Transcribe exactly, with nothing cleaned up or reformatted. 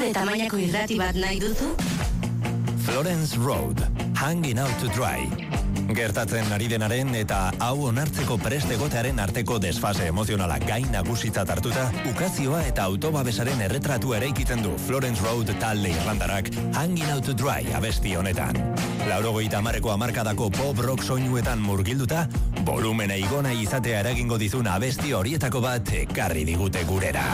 Zure tamainako irrati bat nahi duzu? Florence Road, Hanging Out to Dry. Gertatzen ari denaren eta hau onartzeko prest egotearen arteko desfase emozionala gain nagusitzat hartuta, ukazioa eta autobabesaren erretratua eraikitzen du Florence Road talde irlandarak Hanging Out to Dry abesti honetan. Laurogeita hamarreko hamarkadako pop rock soinuetan murgilduta, volumena igona izatea eragingo dizun abesti horietako bat ekarri digute gurera.